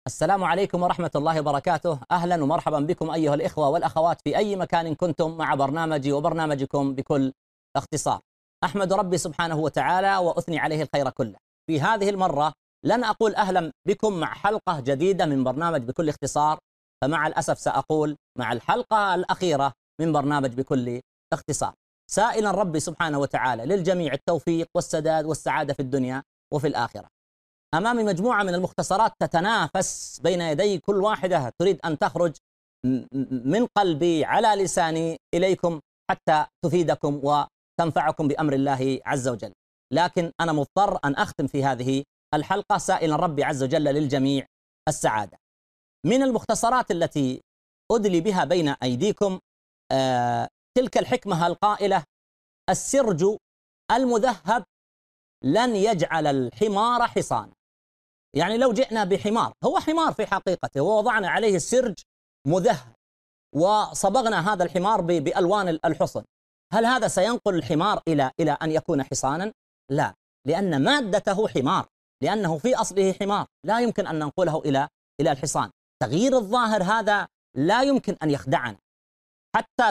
السلام عليكم ورحمة الله وبركاته. أهلا ومرحبا بكم أيها الإخوة والأخوات في أي مكان كنتم مع برنامجي وبرنامجكم بكل اختصار. أحمد ربي سبحانه وتعالى وأثني عليه الخير كله. في هذه المرة لن أقول أهلا بكم مع حلقة جديدة من برنامج بكل اختصار، فمع الأسف سأقول مع الحلقة الأخيرة من برنامج بكل اختصار، سائلا ربي سبحانه وتعالى للجميع التوفيق والسداد والسعادة في الدنيا وفي الآخرة. أمامي مجموعة من المختصرات تتنافس بين يدي، كل واحدة تريد أن تخرج من قلبي على لساني إليكم حتى تفيدكم وتنفعكم بأمر الله عز وجل، لكن أنا مضطر أن أختم في هذه الحلقة سائلا ربي عز وجل للجميع السعادة. من المختصرات التي أدلي بها بين أيديكم تلك الحكمة القائلة: السرج المذهب لن يجعل الحمار حصانا. يعني لو جئنا بحمار، هو حمار في حقيقته، ووضعنا عليه السرج مذهب وصبغنا هذا الحمار بألوان الحصن، هل هذا سينقل الحمار إلى أن يكون حصانا؟ لا، لأن مادته حمار، لأنه في أصله حمار، لا يمكن أن ننقله إلى الحصان. تغيير الظاهر هذا لا يمكن أن يخدعنا حتى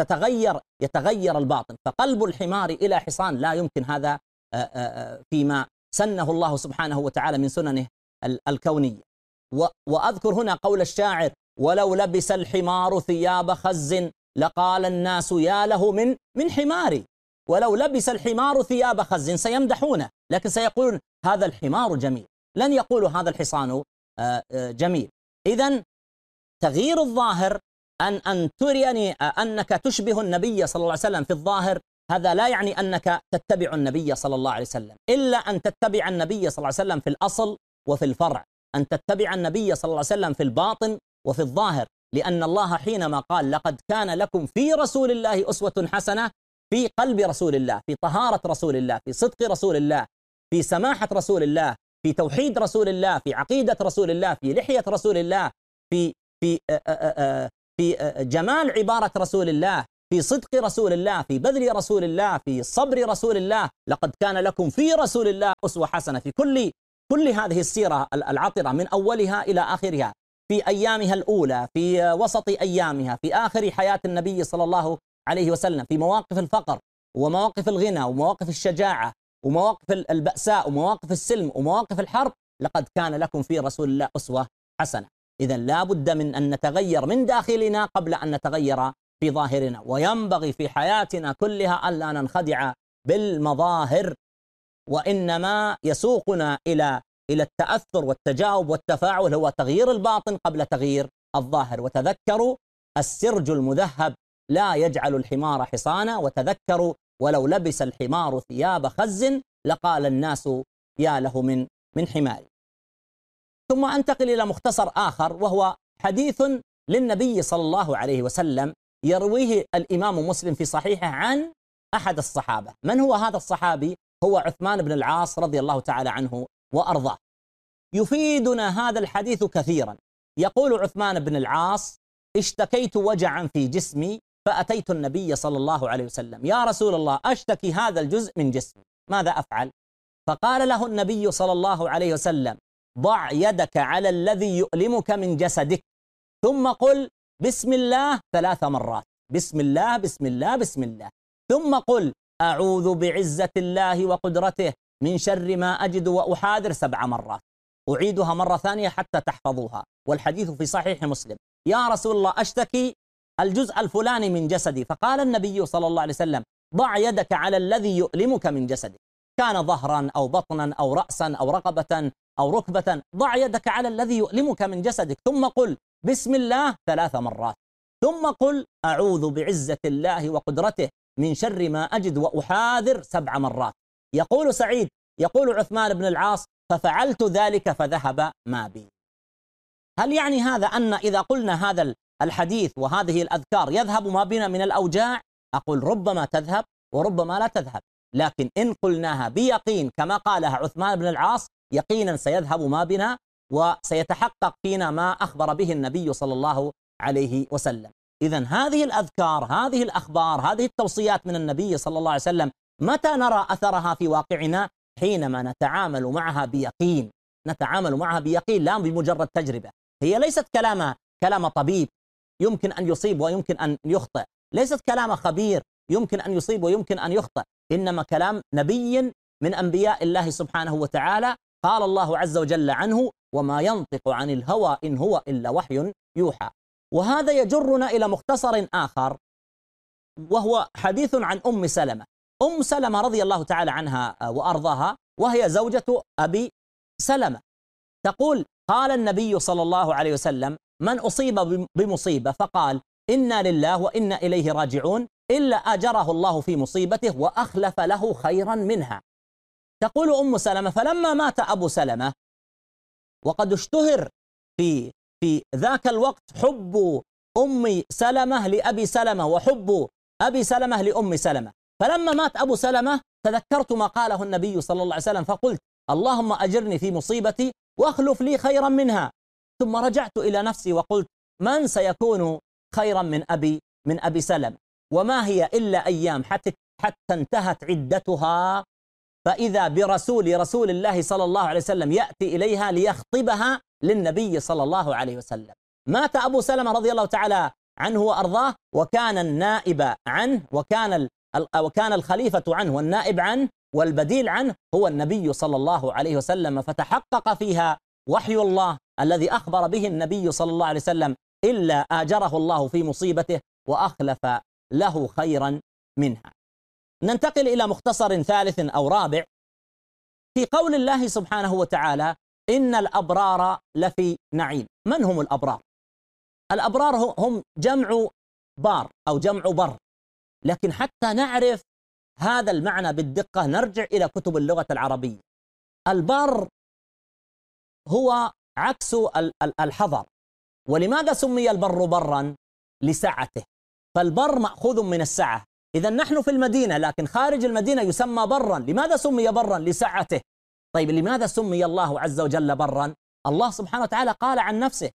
يتغير الباطن، فقلب الحمار إلى حصان لا يمكن، هذا فيما سنه الله سبحانه وتعالى من سننه الكونية. وأذكر هنا قول الشاعر: ولو لبس الحمار ثياب خز لقال الناس يا له من حماري. ولو لبس الحمار ثياب خز سيمدحونه، لكن سيقولون هذا الحمار جميل، لن يقولوا هذا الحصان جميل. إذن تغيير الظاهر، أن تريني أنك تشبه النبي صلى الله عليه وسلم في الظاهر، هذا لا يعني أنك تتبع النبي صلى الله عليه وسلم، إلا أن تتبع النبي صلى الله عليه وسلم في الأصل وفي الفرع، أن تتبع النبي صلى الله عليه وسلم في الباطن وفي الظاهر، لأن الله حينما قال: لقد كان لكم في رسول الله أسوة حسنة، في قلب رسول الله، في طهارة رسول الله، في صدق رسول الله، في سماحة رسول الله، في توحيد رسول الله، في عقيدة رسول الله، في لحية رسول الله، في في في جمال عبارة رسول الله، في صدق رسول الله، في بذل رسول الله، في صبر رسول الله. لقد كان لكم في رسول الله أسوة حسنة في كل هذه السيرة العطرة من أولها إلى آخرها، في أيامها الأولى، في وسط أيامها، في آخر حياة النبي صلى الله عليه وسلم، في مواقف الفقر ومواقف الغنى ومواقف الشجاعة ومواقف البأساء ومواقف السلم ومواقف الحرب. لقد كان لكم في رسول الله أسوة حسنة. إذن لا بد من أن نتغير من داخلنا قبل أن نتغير في ظاهرنا، وينبغي في حياتنا كلها ألا ننخدع بالمظاهر، وإنما يسوقنا إلى التأثر والتجاوب والتفاعل هو تغيير الباطن قبل تغيير الظاهر. وتذكروا: السرج المذهب لا يجعل الحمار حصانا. وتذكروا: ولو لبس الحمار ثياب خز لقال الناس يا له من حماري. ثم أنتقل إلى مختصر آخر، وهو حديث للنبي صلى الله عليه وسلم يرويه الإمام مسلم في صحيحه عن أحد الصحابة. من هو هذا الصحابي؟ هو عثمان بن العاص رضي الله تعالى عنه وأرضاه. يفيدنا هذا الحديث كثيرا. يقول عثمان بن العاص: اشتكيت وجعا في جسمي فأتيت النبي صلى الله عليه وسلم: يا رسول الله، أشتكي هذا الجزء من جسمي، ماذا أفعل؟ فقال له النبي صلى الله عليه وسلم: ضع يدك على الذي يؤلمك من جسدك، ثم قل بسم الله 3 مرات، بسم الله بسم الله بسم الله، ثم قل أعوذ بعزة الله وقدرته من شر ما أجد وأحاذر 7 مرات. أعيدها مرة ثانية حتى تحفظوها، والحديث في صحيح مسلم. يا رسول الله، أشتكي الجزء الفلاني من جسدي. فقال النبي صلى الله عليه وسلم: ضع يدك على الذي يؤلمك من جسدك، كان ظهرا أو بطنا أو رأسا أو رقبة أو ركبة، ضع يدك على الذي يؤلمك من جسدك، ثم قل بسم الله 3 مرات، ثم قل أعوذ بعزة الله وقدرته من شر ما أجد وأحاذر 7 مرات. يقول سعيد، يقول عثمان بن العاص: ففعلت ذلك فذهب ما بي. هل يعني هذا أن إذا قلنا هذا الحديث وهذه الأذكار يذهب ما بنا من الأوجاع؟ أقول ربما تذهب وربما لا تذهب، لكن إن قلناها بيقين كما قالها عثمان بن العاص، يقينا سيذهب ما بنا وسيتحقق فينا ما أخبر به النبي صلى الله عليه وسلم. إذن هذه الأذكار، هذه الأخبار، هذه التوصيات من النبي صلى الله عليه وسلم، متى نرى أثرها في واقعنا؟ حينما نتعامل معها بيقين، نتعامل معها بيقين لا بمجرد تجربة. هي ليست كلام طبيب يمكن أن يصيب ويمكن أن يخطئ، ليست كلام خبير يمكن أن يصيب ويمكن أن يخطئ، إنما كلام نبي من أنبياء الله سبحانه وتعالى. قال الله عز وجل عنه: وما ينطق عن الهوى إن هو إلا وحي يوحى. وهذا يجرنا إلى مختصر آخر، وهو حديث عن أم سلمة. أم سلمة رضي الله تعالى عنها وأرضاها، وهي زوجة أبي سلمة، تقول: قال النبي صلى الله عليه وسلم: من أصيب بمصيبة فقال إنا لله وإنا إليه راجعون إلا أجره الله في مصيبته وأخلف له خيرا منها. تقول أم سلمة: فلما مات أبو سلمة، وقد اشتهر في ذاك الوقت حب أم سلمة لأبي سلمة وحب أبي سلمة لأم سلمة، فلما مات أبو سلمة تذكرت ما قاله النبي صلى الله عليه وسلم فقلت: اللهم أجرني في مصيبتي واخلف لي خيرا منها. ثم رجعت إلى نفسي وقلت: من سيكون خيرا من أبي سلمة؟ وما هي إلا أيام حتى انتهت عدتها، فإذا رسول الله صلى الله عليه وسلم يأتي إليها ليخطبها للنبي صلى الله عليه وسلم. مات أبو سلمة رضي الله تعالى عنه وأرضاه، وكان النائب عنه وكان الخليفة عنه والنائب عنه والبديل عنه هو النبي صلى الله عليه وسلم، فتحقق فيها وحي الله الذي أخبر به النبي صلى الله عليه وسلم: إلا آجره الله في مصيبته وأخلف له خيرا منها. ننتقل إلى مختصر ثالث أو رابع في قول الله سبحانه وتعالى: إن الأبرار لفي نعيم. من هم الأبرار؟ الأبرار هم جمع بار أو جمع بر، لكن حتى نعرف هذا المعنى بالدقة نرجع إلى كتب اللغة العربية. البر هو عكس الحضر. ولماذا سمي البر برا؟ لسعته، فالبر مأخوذ من السعة. إذا نحن في المدينة لكن خارج المدينة يسمى برا. لماذا سمي برا؟ لسعته. طيب لماذا سمي الله عز وجل برا؟ الله سبحانه وتعالى قال عن نفسه: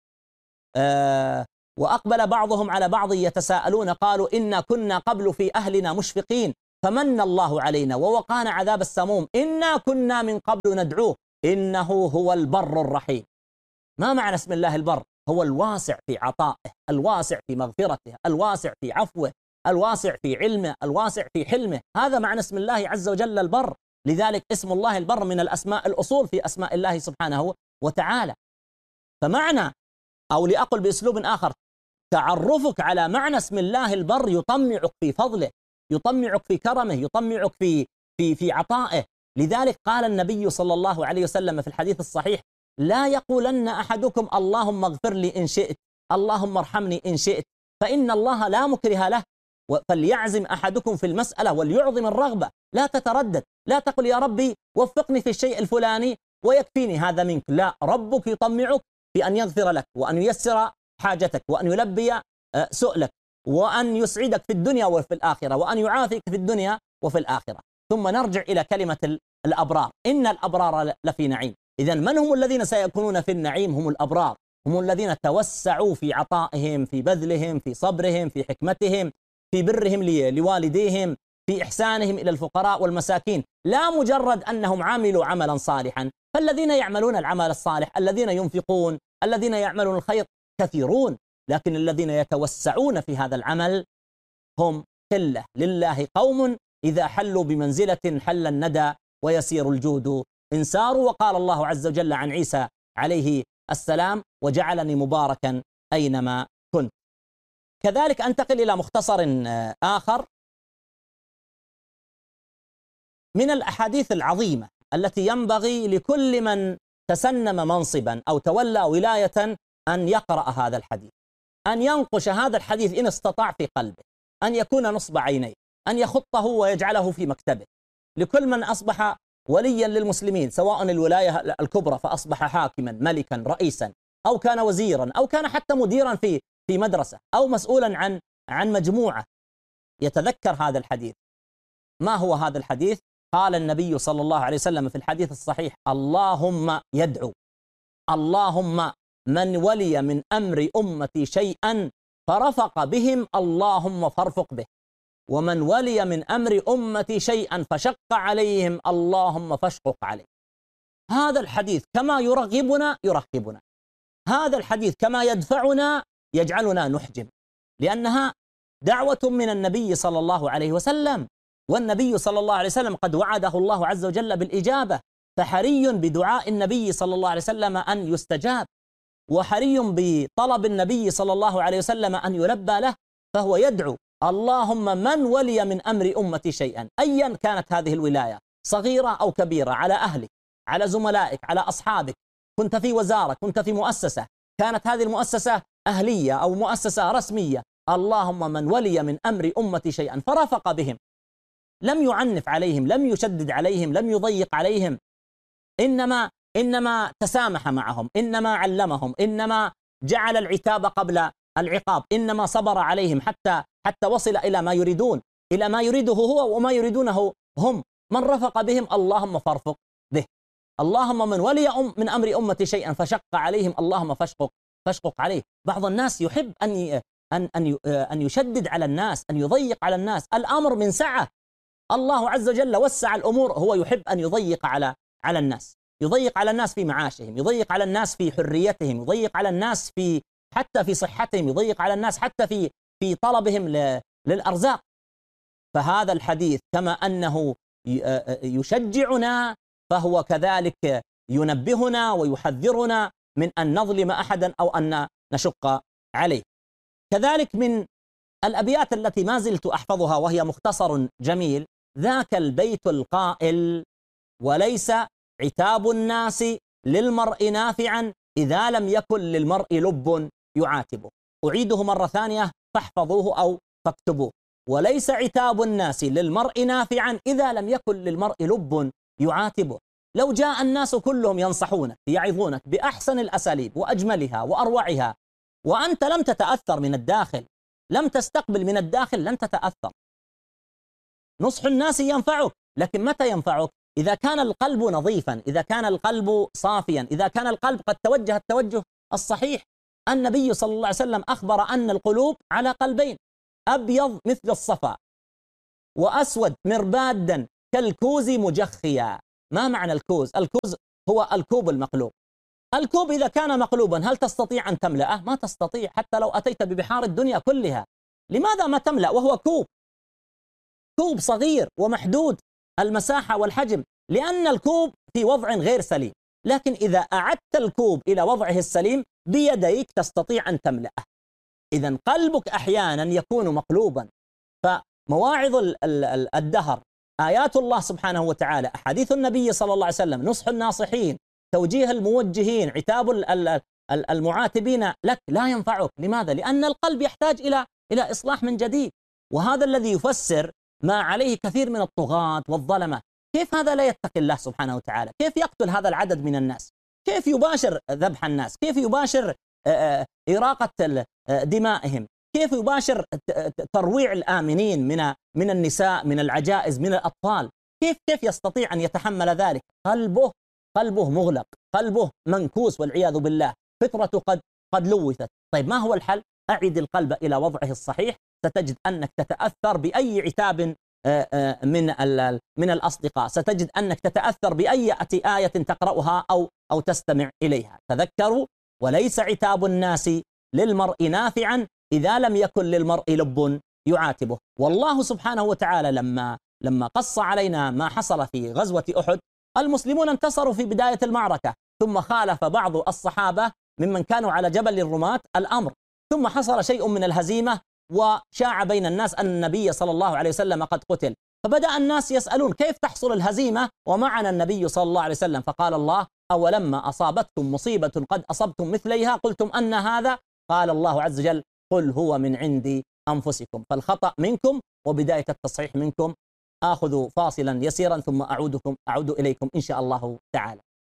وأقبل بعضهم على بعض يتساءلون قالوا إنا كنا قبل في أهلنا مشفقين فمن الله علينا ووقانا عذاب السموم إنا كنا من قبل ندعوه إنه هو البر الرحيم. ما معنى اسم الله البر؟ هو الواسع في عطائه، الواسع في مغفرته، الواسع في عفوه، الواسع في علمه، الواسع في حلمه. هذا معنى اسم الله عز وجل البر. لذلك اسم الله البر من الأسماء الأصول في أسماء الله سبحانه وتعالى. فمعنى، أو لأقل بأسلوب آخر، تعرفك على معنى اسم الله البر يطمعك في فضله، يطمعك في كرمه، يطمعك في عطائه. لذلك قال النبي صلى الله عليه وسلم في الحديث الصحيح: لا يقولن أحدكم اللهم اغفر لي إن شئت، اللهم ارحمني إن شئت، فإن الله لا مكره له، فليعزم أحدكم في المسألة وليعظم الرغبة، لا تتردد، لا تقل يا ربي وفقني في الشيء الفلاني ويكفيني هذا منك. لا، ربك يطمعك بأن يغفر لك وأن ييسر حاجتك وأن يلبي سؤلك وأن يسعدك في الدنيا وفي الآخرة وأن يعافيك في الدنيا وفي الآخرة. ثم نرجع إلى كلمة الأبرار: إن الأبرار لفي نعيم. إذن من هم الذين سيكونون في النعيم؟ هم الأبرار، هم الذين توسعوا في عطائهم، في بذلهم، في صبرهم، في حكمتهم، في برهم لوالديهم، في إحسانهم إلى الفقراء والمساكين، لا مجرد أنهم عملوا عملا صالحا. فالذين يعملون العمل الصالح، الذين ينفقون، الذين يعملون الخير كثيرون، لكن الذين يتوسعون في هذا العمل هم قلة. لله قوم إذا حلوا بمنزلة حل الندى ويسير الجود إن ساروا. وقال الله عز وجل عن عيسى عليه السلام: وجعلني مباركا أينما كنت. كذلك أنتقل إلى مختصر آخر من الأحاديث العظيمة التي ينبغي لكل من تسنم منصبا أو تولى ولاية أن يقرأ هذا الحديث، أن ينقش هذا الحديث إن استطاع في قلبه، أن يكون نصب عينيه، أن يخطه ويجعله في مكتبه. لكل من أصبح وليا للمسلمين، سواء الولاية الكبرى فأصبح حاكما ملكا رئيسا، أو كان وزيرا، أو كان حتى مديرا في مدرسة، أو مسؤولا عن مجموعة، يتذكر هذا الحديث. ما هو هذا الحديث؟ قال النبي صلى الله عليه وسلم في الحديث الصحيح: اللهم يدعو، اللهم من ولي من أمر أمتي شيئا فرفق بهم اللهم فارفق به، ومن ولي من أمر أمتي شيئا فشق عليهم اللهم فاشقق عليه. هذا الحديث كما يرغبنا يرهبنا، هذا الحديث كما يدفعنا يجعلنا نحجم، لأنها دعوة من النبي صلى الله عليه وسلم، والنبي صلى الله عليه وسلم قد وعده الله عز وجل بالإجابة، فحري بدعاء النبي صلى الله عليه وسلم أن يستجاب، وحري بطلب النبي صلى الله عليه وسلم أن يلبى له، فهو يدعو اللهم من ولي من أمر أمتي شيئا، أيا كانت هذه الولاية صغيرة أو كبيرة، على أهلك، على زملائك، على أصحابك، كنت في وزارة، كنت في مؤسسة، كانت هذه المؤسسة أهلية أو مؤسسة رسمية، اللهم من ولي من أمر أمتي شيئا فرفق بهم، لم يعنف عليهم، لم يشدد عليهم، لم يضيق عليهم، إنما تسامح معهم، إنما علمهم، إنما جعل العتاب قبل العقاب، إنما صبر عليهم حتى وصل إلى ما يريدون، إلى ما يريده هو وما يريدونه هم. من رفق بهم اللهم فارفق به. اللهم من ولي من أمر أمتي شيئا فشق عليهم اللهم فاشقق عليه. بعض الناس يحب أن يشدد على الناس، أن يضيق على الناس، الأمر من سعة، الله عز وجل وسع الأمور، هو يحب أن يضيق على الناس، يضيق على الناس في معاشهم، يضيق على الناس في حريتهم، يضيق على الناس حتى في صحتهم، يضيق على الناس حتى في طلبهم للأرزاق. فهذا الحديث كما أنه يشجعنا فهو كذلك ينبهنا ويحذرنا من أن نظلم أحدا أو أن نشق عليه. كذلك من الأبيات التي ما زلت أحفظها وهي مختصر جميل: ذاك البيت القائل وليس عتاب الناس للمرء نافعا إذا لم يكن للمرء لب يعاتبه. أعيده مرة ثانية فاحفظوه أو فاكتبوه: وليس عتاب الناس للمرء نافعا إذا لم يكن للمرء لب يعاتبه. لو جاء الناس كلهم ينصحونك يعظونك بأحسن الأساليب وأجملها وأروعها وأنت لم تتأثر من الداخل، لم تستقبل من الداخل، لن تتأثر. نصح الناس ينفعك، لكن متى ينفعك؟ إذا كان القلب نظيفا، إذا كان القلب صافيا، إذا كان القلب قد توجه التوجه الصحيح. النبي صلى الله عليه وسلم أخبر أن القلوب على قلبين: أبيض مثل الصفا وأسود مربادا كالكوز مجخيا. ما معنى الكوز؟ الكوز هو الكوب المقلوب. الكوب إذا كان مقلوبا هل تستطيع أن تملأه؟ ما تستطيع، حتى لو أتيت ببحار الدنيا كلها. لماذا ما تملأ وهو كوب صغير ومحدود المساحة والحجم؟ لأن الكوب في وضع غير سليم. لكن إذا أعدت الكوب إلى وضعه السليم بيديك تستطيع أن تملأه. إذن قلبك أحيانا يكون مقلوبا. فمواعظ الدهر، آيات الله سبحانه وتعالى، أحاديث النبي صلى الله عليه وسلم، نصح الناصحين، توجيه الموجهين، عتاب المعاتبين لك لا ينفعك. لماذا؟ لأن القلب يحتاج إلى إصلاح من جديد. وهذا الذي يفسر ما عليه كثير من الطغاة والظلمة. كيف هذا لا يتقي الله سبحانه وتعالى؟ كيف يقتل هذا العدد من الناس؟ كيف يباشر ذبح الناس؟ كيف يباشر إراقة دمائهم؟ كيف يباشر ترويع الآمنين من النساء، من العجائز، من الأطفال؟ كيف يستطيع أن يتحمل ذلك؟ قلبه مغلق، قلبه منكوس والعياذ بالله، فطرته قد لوثت. طيب ما هو الحل؟ أعد القلب إلى وضعه الصحيح، ستجد أنك تتأثر بأي عتاب من الأصدقاء، ستجد أنك تتأثر بأي آية تقرأها أو تستمع إليها. تذكروا: وليس عتاب الناس للمرء نافعا إذا لم يكن للمرء لب يعاتبه. والله سبحانه وتعالى لما قص علينا ما حصل في غزوة أحد، المسلمون انتصروا في بداية المعركة، ثم خالف بعض الصحابة ممن كانوا على جبل الرماة الأمر، ثم حصل شيء من الهزيمة وشاع بين الناس أن النبي صلى الله عليه وسلم قد قتل. فبدأ الناس يسألون: كيف تحصل الهزيمة ومعنا النبي صلى الله عليه وسلم؟ فقال الله: أولما أصابتكم مصيبة قد أصبتم مثليها قلتم أن هذا؟ قال الله عز وجل: قل هو من عند أنفسكم. فالخطأ منكم وبداية التصحيح منكم. آخذ فاصلا يسيرا ثم أعود إليكم إن شاء الله تعالى.